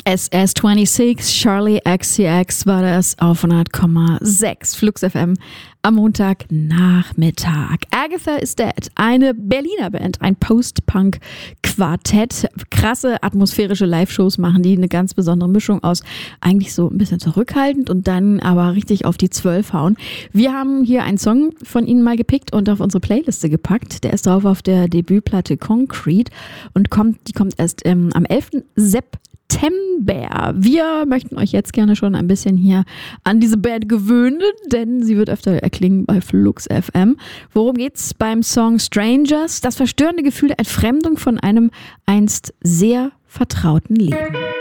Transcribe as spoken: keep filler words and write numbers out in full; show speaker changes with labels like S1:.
S1: S S sechsundzwanzig, Charlie X C X war das auf hundert Komma sechs Flux F M am Montagnachmittag. Agatha is Dead, eine Berliner Band, ein Post-Punk-Quartett. Krasse atmosphärische Live-Shows machen die, eine ganz besondere Mischung aus eigentlich so ein bisschen zurückhaltend und dann aber richtig auf die Zwölf hauen. Wir haben hier einen Song von ihnen mal gepickt und auf unsere Playliste gepackt. Der ist drauf auf der Debütplatte Concrete und kommt, die kommt erst ähm, am elften September. Wir möchten euch jetzt gerne schon ein bisschen hier an diese Band gewöhnen, denn sie wird öfter erklingen bei Flux F M. Worum geht's beim Song Strangers? Das verstörende Gefühl der Entfremdung von einem einst sehr vertrauten Leben.